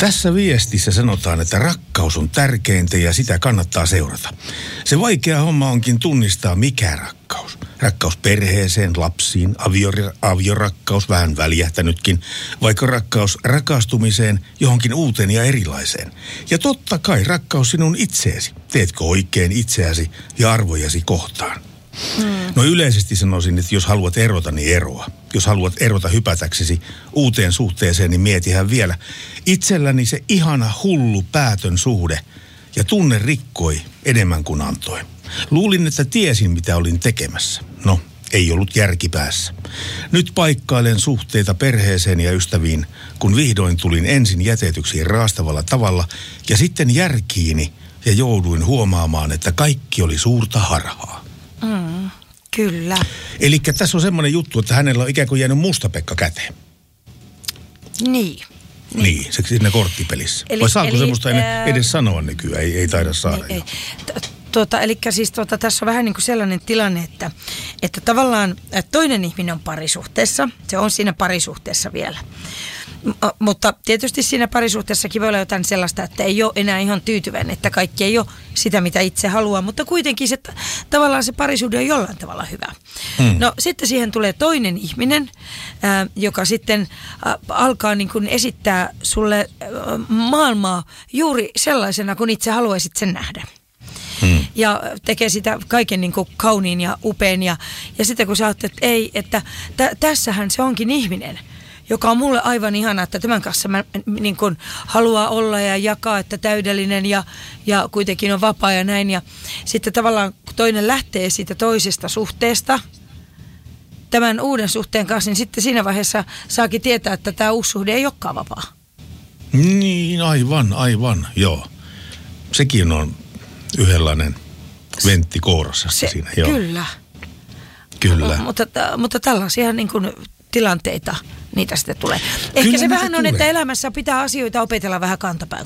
Tässä viestissä sanotaan, että rakkaus on tärkeintä ja sitä kannattaa seurata. Se vaikea homma onkin tunnistaa, mikä rakkaus. Rakkaus perheeseen, lapsiin, aviorakkaus, vähän väljähtänytkin, vaikka rakkaus rakastumiseen, johonkin uuteen ja erilaiseen. Ja totta kai rakkaus sinun itseesi. Teetkö oikein itseäsi ja arvojasi kohtaan? No yleisesti sanoisin, että jos haluat erota, niin eroa. Jos haluat erota hypätäksesi uuteen suhteeseen, niin mietihän vielä. Itselläni se ihana hullu päätön suhde ja tunne rikkoi enemmän kuin antoi. Luulin, että tiesin, mitä olin tekemässä. No, ei ollut järki päässä. Nyt paikkailen suhteita perheeseen ja ystäviin, kun vihdoin tulin ensin jätetyksi raastavalla tavalla ja sitten järkiini ja jouduin huomaamaan, että kaikki oli suurta harhaa. Kyllä. Eli tässä on semmoinen juttu, että hänellä on ikään kuin jäänyt mustapekka käteen. Niin, se siinä korttipelissä. Vai saako semmoista edes sanoa nykyään? Ei taida saada. Ei. Eli siis tässä on vähän niin kuin sellainen tilanne, että tavallaan toinen ihminen on parisuhteessa. Se on siinä parisuhteessa vielä. Mutta tietysti siinä parisuhteessakin voi olla jotain sellaista, että ei ole enää ihan tyytyväinen, että kaikki ei ole sitä, mitä itse haluaa, mutta kuitenkin tavallaan se parisuhde on jollain tavalla hyvä. No sitten siihen tulee toinen ihminen, joka sitten alkaa niin kuin esittää sulle maailmaa juuri sellaisena, kun itse haluaisit sen nähdä. Ja tekee sitä kaiken niin kuin kauniin ja upean ja sitten kun sä ajattelet, että ei, että tässähän se onkin ihminen, joka on mulle aivan ihana, että tämän kanssa mä niin kuin haluaa olla ja jakaa, että täydellinen ja kuitenkin on vapaa ja näin. Ja sitten tavallaan kun toinen lähtee siitä toisesta suhteesta tämän uuden suhteen kanssa, niin sitten siinä vaiheessa saakin tietää, että tämä uusi suhde ei olekaan vapaa. Niin, aivan, joo. Sekin on yhdenlainen ventti kourassa siinä, joo. Kyllä. Mutta tällaisia niin kuin tilanteita, niitä sitten tulee. Ehkä se vähän on, että elämässä pitää asioita opetella vähän kantapään